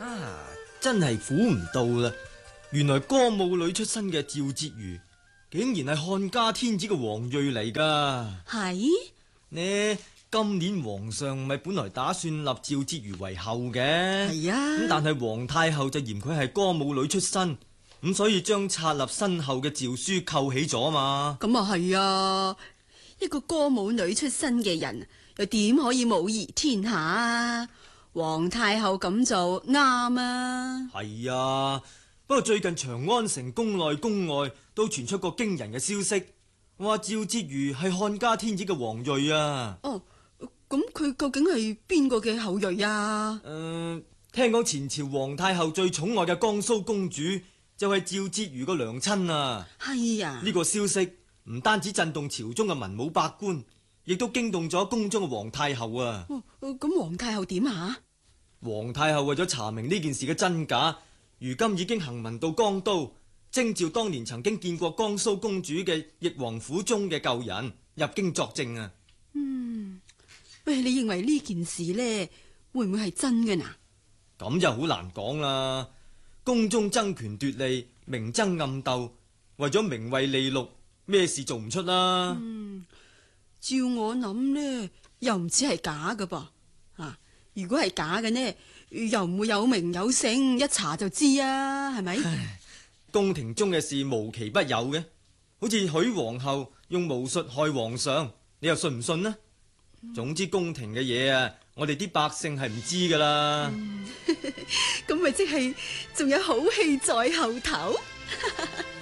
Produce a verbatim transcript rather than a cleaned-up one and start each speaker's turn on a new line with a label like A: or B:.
A: 啊，真係估唔到啦！原來歌舞女出身嘅趙婕妤，竟然係漢家天子嘅皇裔嚟噶。
B: 係
A: 呢，今年皇上咪本來打算立趙婕妤為後嘅，
B: 係啊。
A: 咁但係皇太后就嫌佢係歌舞女出身，咁所以將冊立身後嘅詔書扣起咗嘛。
B: 咁啊係啊，一個歌舞女出身嘅人，又點可以母儀天下啊？皇太后咁做啱啊。
A: 係啊，不過最近長安城宮內宮外都傳出個驚人嘅消息，話趙婕妤係漢家天子嘅皇裔啊。
B: 哦，咁佢究竟係邊個嘅後裔啊？
A: 誒、呃，聽講前朝皇太后最寵愛嘅江蘇公主就係趙婕妤個娘親啊。
B: 係啊，
A: 呢個消息唔單止震動朝中嘅文武百官，亦都驚動咗宮中嘅皇太后啊。
B: 哦，咁皇太后點啊？
A: 皇太后為咗查明呢件事嘅真假，如今已經行文到江都，徵召當年曾經見過江蘇公主嘅奕王府中嘅舊人入京作證啊。
B: 嗯，喂，你認為呢件事呢會唔會係真嘅嗱？
A: 咁就好難講啦。宮中爭權奪利，明爭暗鬥，為咗名位利祿，咩事做唔出啦？
B: 嗯，照我諗呢，又唔似係假㗎噃。啊，如果係假嘅呢，又唔會有名有姓，一查就知啊，係咪？
A: 宮廷中嘅事無奇不有嘅，好似許皇后用巫術害皇上，你又信唔信呢？嗯、總之宮廷嘅嘢啊，我哋啲百姓係唔知噶啦。
B: 咁咪即係仲有好戲在後頭。